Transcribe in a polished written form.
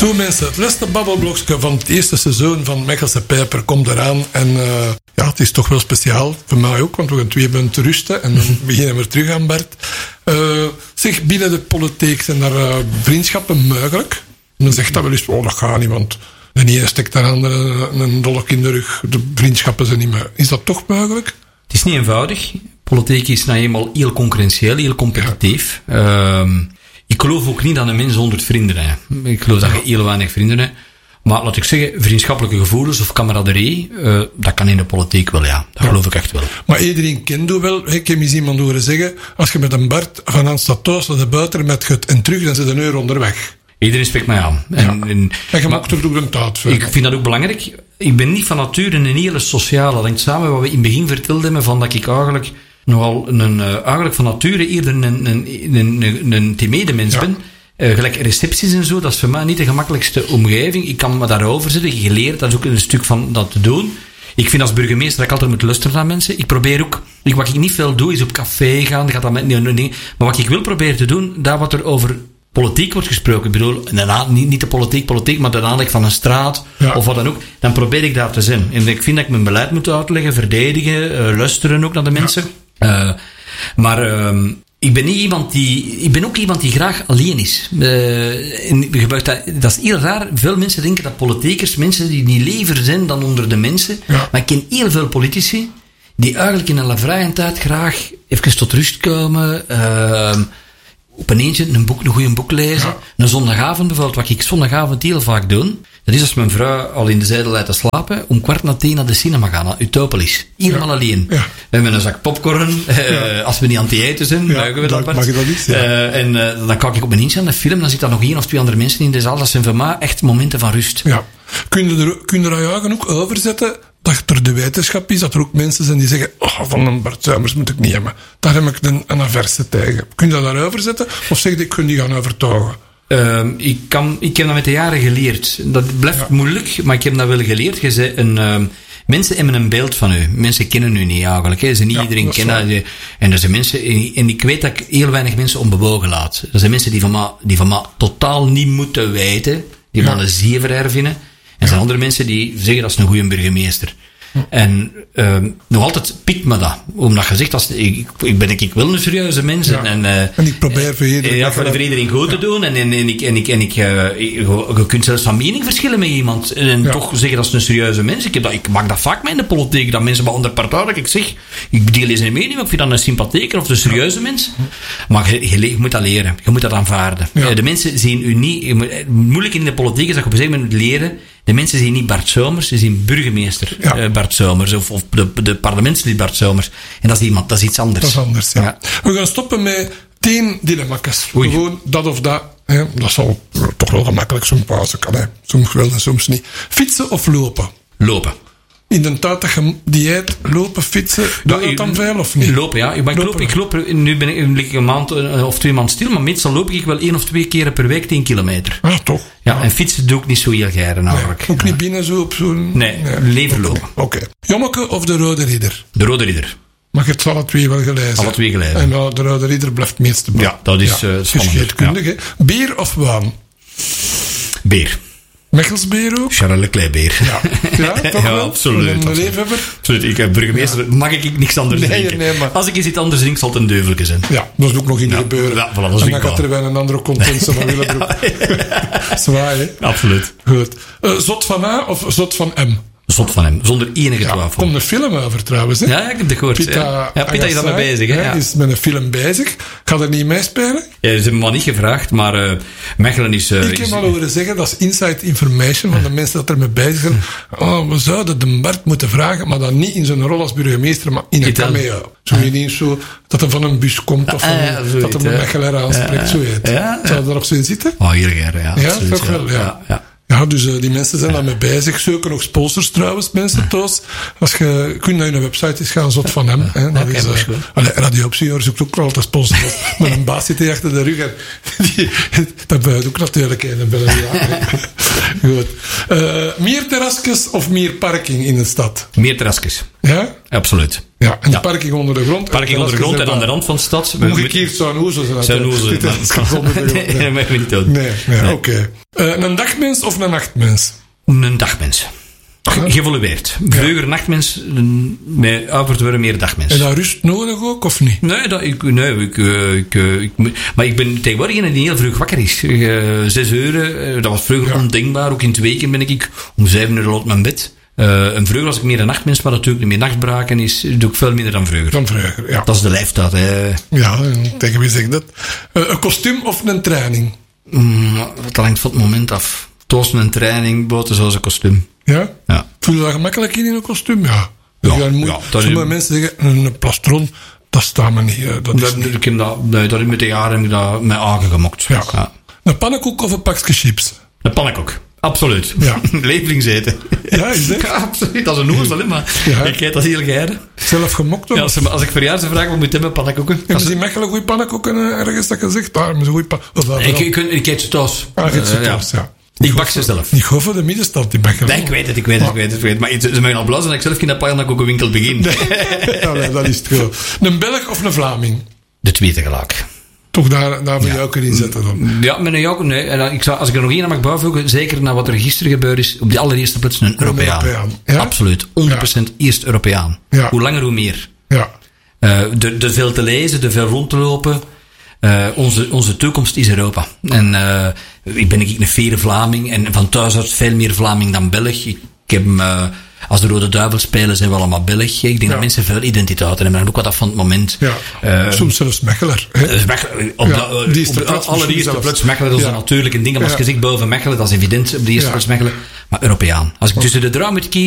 Zo mensen, het laatste babbelblokje van het eerste seizoen van Mechelse Pijper komt eraan. En het is toch wel speciaal. Voor mij ook, want we gaan 2 minuten te rusten. En dan beginnen we terug aan Bert. Zeg, binnen de politiek zijn er vriendschappen mogelijk. En dan zegt dat wel eens, dat gaat niet, want de ene steekt de andere een dolk in de rug. De vriendschappen zijn niet meer. Is dat toch mogelijk? Het is niet eenvoudig. Politiek is nou eenmaal heel concurrentieel, heel competitief. Ik geloof ook niet dat een mens 100 vrienden heeft. Ik geloof dat je heel weinig vrienden hebt. Maar laat ik zeggen, vriendschappelijke gevoelens of camaraderie, dat kan in de politiek wel, ja. Dat geloof ik echt wel. Maar iedereen kent u wel. Ik heb eens iemand horen zeggen, als je met een Bart van Anstad thuis naar de buiten met het en terug, dan zit een uur onderweg. Iedereen spreekt mij aan. En je maakt er ook een taart voor. Ik vind dat ook belangrijk. Ik ben niet van nature een hele sociale. Dat hangt samen met wat we in het begin vertelden, van dat ik eigenlijk nogal eigenlijk van nature eerder een timide mens ben. Gelijk recepties en zo, dat is voor mij niet de gemakkelijkste omgeving. Ik kan me daarover zetten, geleerd, dat is ook een stuk van dat te doen. Ik vind als burgemeester dat ik altijd moet luisteren naar mensen. Ik probeer ook, wat ik niet veel doe, is op café gaan, gaat dat met dingen. Maar wat ik wil proberen te doen, daar wat er over politiek wordt gesproken, ik bedoel, niet de politiek, maar de aanleg van een straat, of wat dan ook, dan probeer ik daar te zijn. En ik vind dat ik mijn beleid moet uitleggen, verdedigen, luisteren ook naar de mensen. Ik ben ook iemand die graag alleen is. Dat is heel raar. Veel mensen denken dat politiekers mensen die niet liever zijn dan onder de mensen. Ja. Maar ik ken heel veel politici die eigenlijk in een vrije tijd graag even tot rust komen. Op een eentje een goede boek lezen. Ja. Een zondagavond bijvoorbeeld, wat ik zondagavond heel vaak doe. Dat is als mijn vrouw al in de zijde lijkt te slapen, om 9:15 naar de cinema gaan, naar Utopolis. Helemaal alleen. Ja. Met een zak popcorn, als we niet aan het eten zijn, buigen we dat. Mag je dat niet? En dan kijk ik op mijn eentje aan de film, dan zitten er nog 1 of 2 andere mensen in de zaal. Dat zijn voor mij echt momenten van rust. Ja. Kun je er jou ook overzetten dat er de wetenschap is, dat er ook mensen zijn die zeggen, van een Bart Suijmers moet ik niet hebben. Daar heb ik een averse tegen. Kun je dat daarover zetten? Of zeg je, ik kun die gaan overtuigen? Ik heb dat met de jaren geleerd. Dat blijft moeilijk, maar ik heb dat wel geleerd. Mensen hebben een beeld van u. Mensen kennen u niet eigenlijk. Hè. Ze niet iedereen kennen. En er zijn mensen, en ik weet dat ik heel weinig mensen onbewogen laat. Er zijn mensen die van mij totaal niet moeten weten. Die van een zeer hervinden. En er zijn andere mensen die zeggen dat is een goede burgemeester. En nog altijd pikt me dat. Omdat je zegt, ik ben wel een serieuze mens. En ik probeer voor iedereen, voor iedereen goed te doen. Je kunt zelfs van mening verschillen met iemand. En toch zeggen dat is een serieuze mens. Ik maak dat vaak mee in de politiek. Dat mensen bij andere partijen, dat ik zeg, ik deel eens een mening, maar ik vind dat een sympathieker of een serieuze mens. Maar je moet dat leren. Je moet dat aanvaarden. De mensen zien u niet. Moeilijk in de politiek is dat je op een gegeven moment moet leren. De mensen zien niet Bart Suijmers, ze zien burgemeester Bart Suijmers of de parlementslid Bart Suijmers. En dat is iets anders. Dat is anders, ja. We gaan stoppen met 10 dilemma's. Gewoon dat of dat. Hè. Dat zal toch wel gemakkelijk zo'n pauze kan. Hè. Soms wel en soms niet. Fietsen of lopen? Lopen. In de tijd dat je dieet, lopen, fietsen, doe je dat dan veel of niet? Lopen, ja. Ik loop, nu ben ik een maand of 2 maanden stil, maar meestal loop ik wel 1 of 2 keren per week 10 kilometer. Ah, toch? Ja, en fietsen doe ik niet zo heel graag eigenlijk. Ook niet binnen zo op zo'n... Nee, liever lopen. Oké. Jommeke of de Rode Ridder? De Rode Ridder. Maar je hebt ze alle 2 wel gelezen. Alle 2 gelezen. En de Rode Ridder blijft het meeste bij. Ja, dat is geschiedkundig, hè. Bier of wijn? Bier. Mechelsbeer ook? Charles Leclerc-beer. Ja, toch wel? Absoluut. Een leefhebber? Absoluut. Ik heb burgemeester, mag ik niks anders drinken. Nee, maar... Als ik eens iets anders drink, zal het een deuvelke zijn. Ja, dat is ook nog in de gebeuren. Ja, voilà, en dan gaat er wel een andere content van Willebroek. Zwaai, hè? Absoluut. Goed. Zot van A of Zot van M? Zot van hem, zonder enige twijfel. Er komt een film over trouwens. Hè? Ja, ik heb het gehoord. Pita is daarmee bezig. Hè? Is met een film bezig. Gaat er niet mee spelen? Ja, ze hebben me niet gevraagd, maar Mechelen is... ik heb al horen zeggen, dat is inside information van de mensen dat er mee bezig zijn. We zouden de Bart moeten vragen, maar dan niet in zijn rol als burgemeester, maar in een cameo. Zo niet zo dat hij van een bus komt of dat hij een Mechelaar aanspreekt. Zo heet. Zou er op zo in zitten? Oh, heel graag, ja. Ja, toch wel, ja. Ja, dus die mensen zijn daarmee bezig. Zoeken nog sponsors trouwens, mensen thuis. Als je kunt naar hun website eens gaan, Zot van hem. Hè. Dat is, Radio Optie zoekt ook altijd sponsors. Met een baas zit hij achter de rug. Dat buiten ook natuurlijk een bellen. Ja. Goed. Meer terrasjes of meer parking in de stad? Meer terrasjes. Ja? Absoluut. Ja, en de parking onder de grond. Parking onder de grond en aan de rand van de stad. Omgekeerd zo'n hoezo. Zo'n hoezo. Nee, oké. Een dagmens of een nachtmens? Een dagmens. Geëvolueerd. Vroeger nachtmens, met ouderd worden meer dagmens. En dat rust nodig ook, of niet? Nee, maar ik ben tegenwoordig iemand die heel vroeg wakker is. 6 uur, dat was vroeger ondenkbaar. Ook in het weekend ben ik om 7 uur uit mijn bed. En vroeger was ik meer een nachtmens, maar natuurlijk niet meer nachtbraken doe ik veel minder dan vroeger. Dan vroeger, ja. Dat is de leeftijd, hè. Ja, tegen wie zeg dat? Een kostuum of een training? Dat hangt van het moment af. Toast een training, boten zoals een kostuum. Ja? Ja. Voel je dat gemakkelijk in een kostuum? Ja. Sommige mensen zeggen, een plastron, dat staat me niet. Dat is met de jaren heb ik dat met agen gemokt. Ja. Ja. Een pannenkoek of een pakje chips? Een pannenkoek. Absoluut. Ja. Lievelingseten. Ja, is dat? Ja, absoluut. Dat is een oezel, maar ik eet dat heel geheim. Zelf gemokt? Ja, als ik verjaardag vraag, wat moet ik hebben? Pannenkoeken. Hebben ze in Mechelen goede pannenkoeken ergens dat je zegt? Daar hebben ze goede pannenkoeken. Ik eet ze thuis. Ik eet ze thuis, ja. Ik bak ze zelf. Niet goed voor de middenstand in Mechelen. Nee, ik weet het. Maar ze mij al blazen dat ik zelf in dat pannenkoekenwinkel begin. Nee, dat is het goed. Een Belg of een Vlaming? De twee tegelijk. Toch daar wil je ook in zetten dan? Ja, met een joker, nee. En als ik er nog één aan mag bijvoegen, zeker na wat er gisteren gebeurd is, op de allereerste plaats een Europeaan. Ja? Absoluut. 100% eerst Europeaan. Ja. Hoe langer, hoe meer. Ja. Er veel te lezen, er veel rond te lopen. Onze toekomst is Europa. En ik ben een fiere Vlaming en van thuis uit veel meer Vlaming dan Belg. Ik heb als de Rode Duivel spelen zijn we allemaal Belg. Ik denk dat mensen veel identiteit hebben en ook wat af van het moment. Ja. Soms zelfs Mechelen. Op de allereerste plaats Mechelen, dat is natuurlijk een ding. Maar als je zegt boven Mechelen, dat is evident op de eerste plaats Mechelen. Maar Europeaan. Als ik tussen de draai moet kiezen,